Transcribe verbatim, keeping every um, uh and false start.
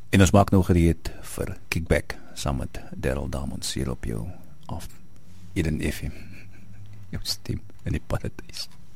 En ons maak nou gereed vir Kickback saam met Daryl Diamonds hier op jou af Eden F M. Jou stem in die paradijs.